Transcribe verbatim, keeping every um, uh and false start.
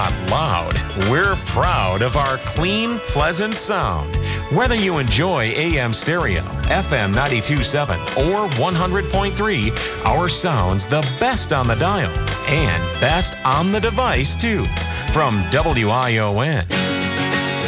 not loud. We're proud of our clean, pleasant sound. Whether you enjoy A M stereo, F M ninety-two point seven, or one hundred point three, our sound's the best on the dial and best on the device, too. From W I O N,